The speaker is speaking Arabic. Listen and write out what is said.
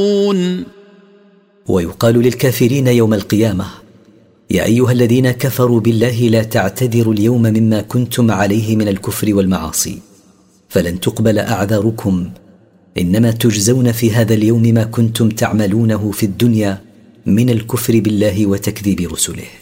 ويقال للكافرين يوم القيامة: يا أيها الذين كفروا بالله لا تعتذروا اليوم مما كنتم عليه من الكفر والمعاصي، فلن تقبل أعذاركم، إنما تجزون في هذا اليوم ما كنتم تعملونه في الدنيا من الكفر بالله وتكذيب رسله.